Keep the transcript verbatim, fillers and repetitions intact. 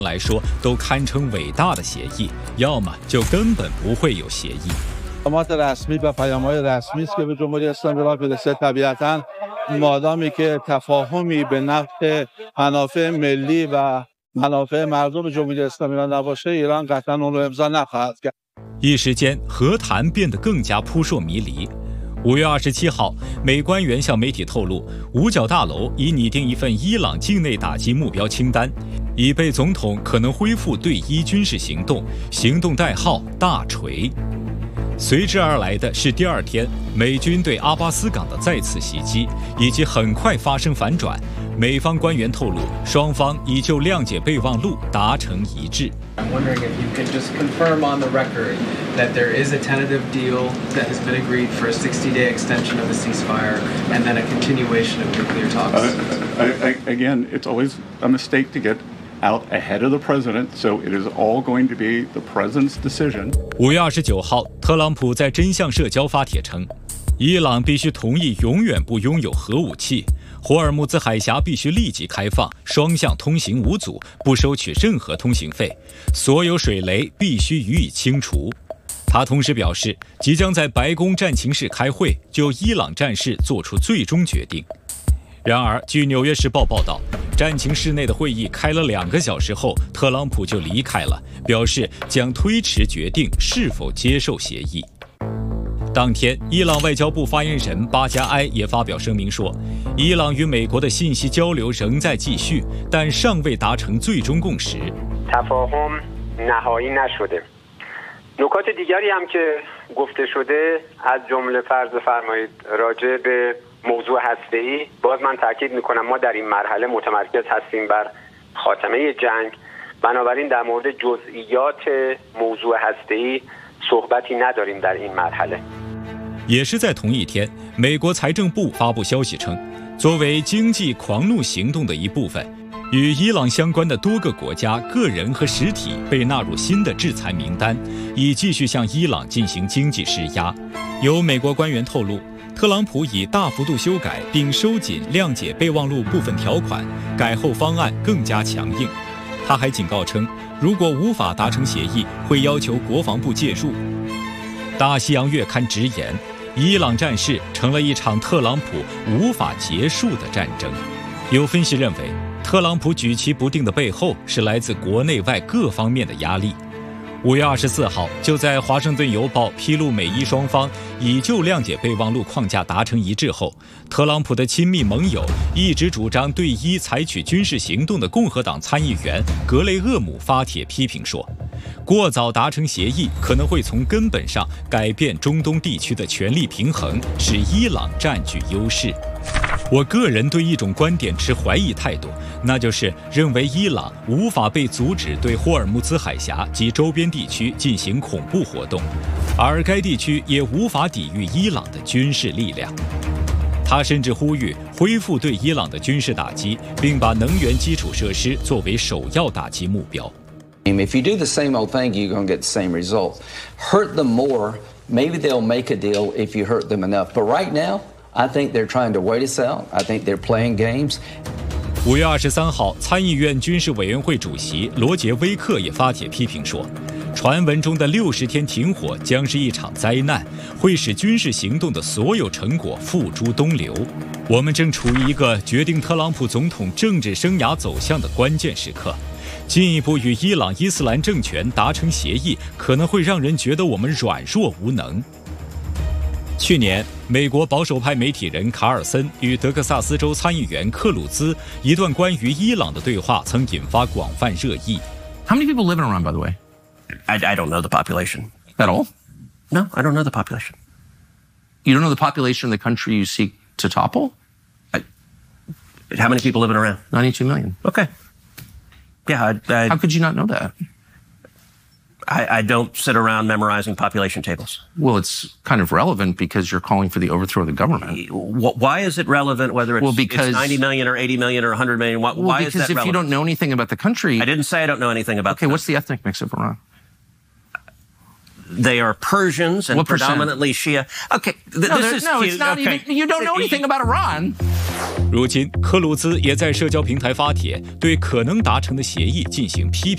来说都堪称伟大的协议，要么就根本不会有协议。 پیامات رسمی و پیام‌های رسمی است که به جمهوری اسلامی راه برسه طبیعتاً مادامی که تفاهمی به نفع منافع ملی و منافع مردم جمهوری اسلامی را نباشه ایران قطعاً اون رو امضا نخواهد کرد。 一时间，和谈变得更加扑朔迷离。五月二十七号，美官员向媒体透露，五角大楼已拟定一份伊朗境内打击目标清单，以备总统可能恢复对伊军事行动，行动代号“大锤”。随之而来的是第二天美军对阿巴斯港的再次袭击，以及很快发生反转。美方官员透露，双方已就谅解备忘录达成一致。 I'm wondering if you can just confirm on the record that there is a tentative deal that has been agreed for a sixty-day extension of the ceasefire and then a continuation of nuclear talks. Uh, I, I, again, it's always a mistake to get out ahead of the president, so it is all going to be the president's decision. 五月二十九号，特朗普在真相社交发帖称，伊朗必须同意永远不拥有核武器，霍尔木兹海峡必须立即开放，双向通行无阻，不收取任何通行费，所有水雷必须予以清除。他同时表示，即将在白宫战情室开会，就伊朗战事做出最终决定。然而，据《纽约时报》报道，战情室内的会议开了两个小时后，特朗普就离开了，表示将推迟决定是否接受协议。当天，伊朗外交部发言人巴加埃也发表声明说，伊朗与美国的信息交流仍在继续，但尚未达成最终共识。 تفاهم نهایی نشده. نکات دیگری هم که گفته شده از جمله فرض فرمایید راجع به موضوع هسته‌ای باز من تاکید میکنم ما در این مرحله متمرکز هستیم بر خاتمه جنگ بنابراین در مورد جزئیات موضوع هسته‌ای صحبتی نداریم در این مرحله。 也是在同一天，美国财政部发布消息称，作为经济狂怒行动的一部分，与伊朗相关的多个国家、个人和实体被纳入新的制裁名单，以继续向伊朗进行经济施压。有美国官员透露，特朗普已大幅度修改并收紧谅解备忘录部分条款，改后方案更加强硬。他还警告称，如果无法达成协议，会要求国防部介入。大西洋月刊直言，伊朗战事成了一场特朗普无法结束的战争。有分析认为，特朗普举棋不定的背后是来自国内外各方面的压力。五月二十四号，就在《华盛顿邮报》披露美伊双方已就谅解备忘录框架达成一致后，特朗普的亲密盟友、一直主张对伊采取军事行动的共和党参议员格雷厄姆发帖批评说，过早达成协议可能会从根本上改变中东地区的权力平衡，使伊朗占据优势。我个人对一种观点持怀疑态度，那就是认为伊朗无法被阻止对霍尔木兹海峡及周边地区进行恐怖活动，而该地区也无法抵御伊朗的军事力量。他甚至呼吁恢复对伊朗的军事打击，并把能源基础设施作为首要打击目标。 If you do the same old thing, you're going to get the same result. Hurt them more, maybe they'll make a deal if you hurt them enough. But right now,I think they're trying to wait us out. I think they're playing games. 五月二十三号，参议院军事委员会主席罗杰·威克也发帖批评说，传闻中的六十天停火将是一场灾难，会使军事行动的所有成果付诸东流。我们正处于一个决定特朗普总统政治生涯走向的关键时刻。进一步与伊朗伊斯兰政权达成协议，可能会让人觉得我们软弱无能。去年，美国保守派媒体人卡尔森与德克萨斯州参议员克鲁兹一段关于伊朗的对话曾引发广泛热议。 How many people live in Iran, by the way? I, I don't know the population. At all? No, I don't know the population. You don't know the population of the country you seek to topple? I, how many people live in Iran? ninety-two million. Okay. Yeah, I, I, How could you not know that? I, I don't sit around memorizing population tables. Well, it's kind of relevant because you're calling for the overthrow of the government. Why is it relevant whether it's, well, because, it's ninety million or eighty million or one hundred million? Why, well, why is that relevant? Because if you don't know anything about the country... I didn't say I don't know anything about Okay, the what's the ethnic mix of Iran? They are Persians and what predominantly Shia. Okay, th no, this is no, cute. It's not okay. even, you don't know anything about Iran. 如今，克鲁兹也在社交平台发帖，对可能达成的协议进行批评。